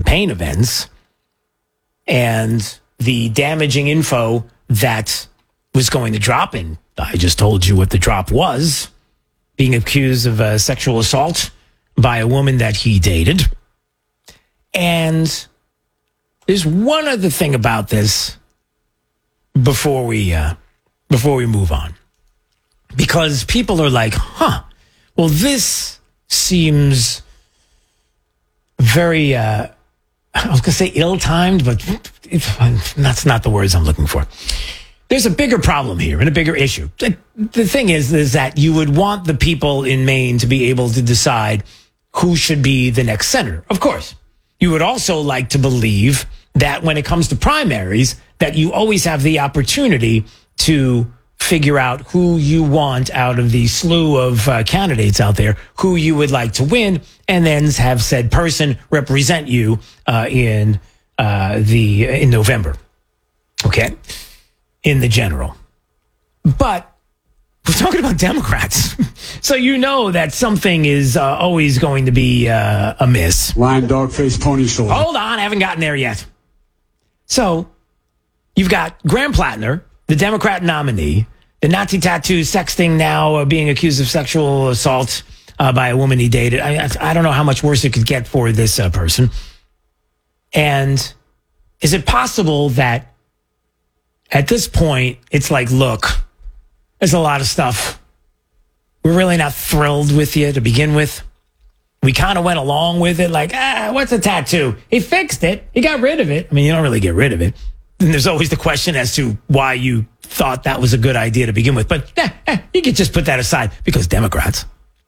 campaign events and the damaging info that was going to drop in. I just told you what the drop was. Being accused of sexual assault by a woman that he dated. And there's one other thing about this before we move on. Because people are like, well, this seems very, I was going to say ill-timed, but that's not the words I'm looking for. There's a bigger problem here and a bigger issue. The thing is that you would want the people in Maine to be able to decide who should be the next senator. Of course, you would also like to believe that when it comes to primaries, that you always have the opportunity to figure out who you want out of the slew of candidates out there, who you would like to win, and then have said person represent you in November. Okay? In the general. But we're talking about Democrats. So you know that something is always going to be amiss. Lion, dog face, pony shoulder. Hold on, I haven't gotten there yet. So you've got Graham Plattner, the Democrat nominee, the Nazi tattoo sexting now being accused of sexual assault by a woman he dated. I don't know how much worse it could get for this person. And is it possible that at this point, it's like, look, there's a lot of stuff. We're really not thrilled with you to begin with. We kind of went along with it like, what's a tattoo? He fixed it. He got rid of it. I mean, you don't really get rid of it. And there's always the question as to why you thought that was a good idea to begin with. But you could just put that aside because Democrats.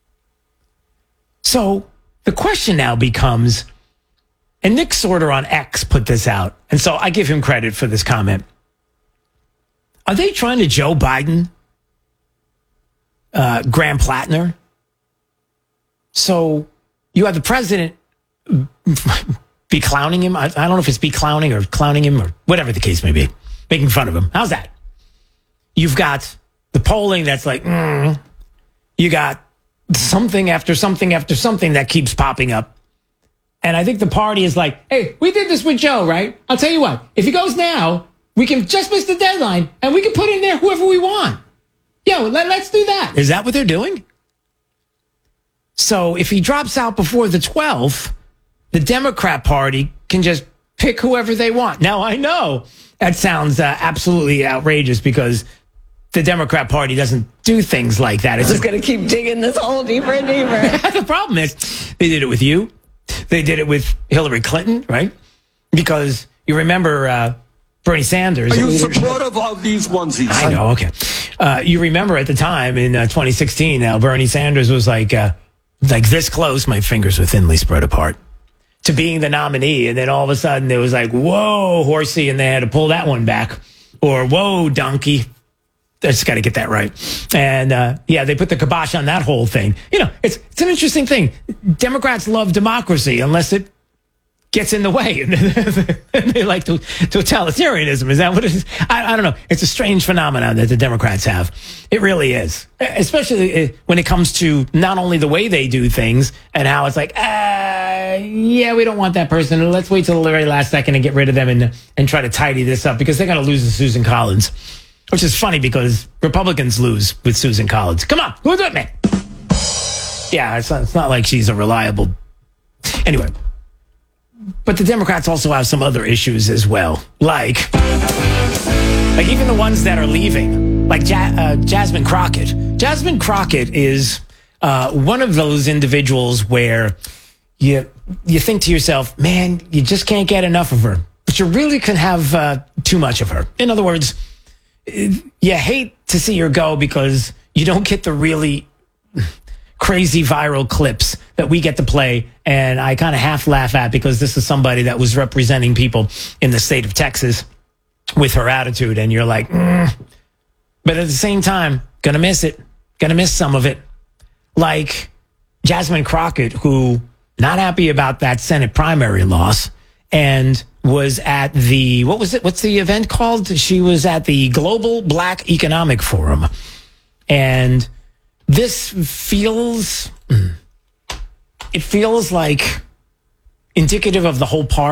So the question now becomes, and Nick Sorter on X put this out, and so I give him credit for this comment. Are they trying to Joe Biden Graham Plattner? So you have the president be clowning him. I don't know if it's be clowning or clowning him or whatever the case may be. Making fun of him. How's that? You've got the polling that's like, you got something after something after something that keeps popping up. And I think the party is like, hey, we did this with Joe, right? I'll tell you what, if he goes now, we can just miss the deadline and we can put in there whoever we want. Let's do that. Is that what they're doing? So if he drops out before the 12th, the Democrat Party can just pick whoever they want. Now, I know that sounds absolutely outrageous because the Democrat Party doesn't do things like that. It's just going to keep digging this hole deeper and deeper. The problem is they did it with you. They did it with Hillary Clinton, right? Because you remember Bernie Sanders. Are you supportive of these onesies? I know, okay. You remember at the time in 2016, now Bernie Sanders was like this close, my fingers were thinly spread apart, to being the nominee. And then all of a sudden it was like, whoa, horsey, and they had to pull that one back. Or, whoa, donkey. I just got to get that right. And they put the kibosh on that whole thing. It's an interesting thing. Democrats love democracy unless it gets in the way. And they like totalitarianism. Is that what it is? I don't know. It's a strange phenomenon that the Democrats have. It really is. Especially when it comes to not only the way they do things and how it's like, we don't want that person. Let's wait till the very last second and get rid of them and try to tidy this up because they're going to lose to Susan Collins. Which is funny because Republicans lose with Susan Collins. Come on, who's with me? Yeah, it's not like she's a reliable. Anyway, but the Democrats also have some other issues as well, like even the ones that are leaving, like Jasmine Crockett. Jasmine Crockett is one of those individuals where you think to yourself, man, you just can't get enough of her, but you really can have too much of her. In other words, you hate to see her go because you don't get the really crazy viral clips that we get to play. And I kind of half laugh at because this is somebody that was representing people in the state of Texas with her attitude. And you're like, but at the same time, gonna miss it. Gonna miss some of it. Like Jasmine Crockett, who not happy about that Senate primary loss and was at the, what's the event called? She was at the Global Black Economic Forum. And this feels like indicative of the whole party.